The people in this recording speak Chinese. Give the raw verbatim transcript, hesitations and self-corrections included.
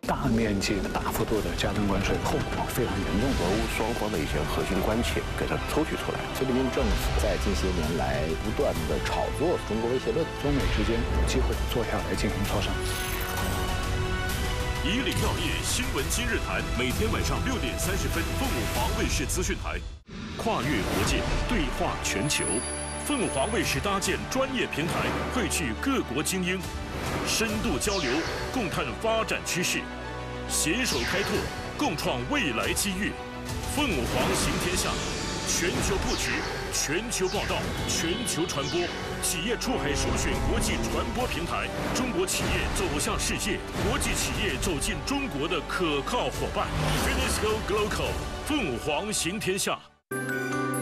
大面积的、大幅度的加征关税，后果非常严重。 俄乌双方的一些核心关切给它抽取出来。 菲律宾政府在近些年来不断的炒作中国威胁论， 中美之间有机会坐下来进行磋商。 以领要业新闻今日谈，每天晚上六点三十分，凤凰卫视资讯台，跨越国界，对话全球。凤凰卫视搭建专业平台，汇聚各国精英，深度交流，共探发展趋势，携手开拓，共创未来机遇。凤凰行天下，全球布局，全球报道，全球传播。企业出海首选国际传播平台，中国企业走向世界，国际企业走进中国的可靠伙伴。Finisco Global， 凤凰行天下。